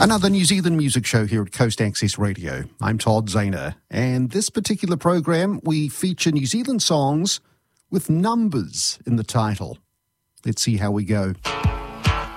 Another New Zealand music show here at Coast Access Radio. I'm Todd Zahner, and this particular program, we feature New Zealand songs with numbers in the title. Let's see how we go.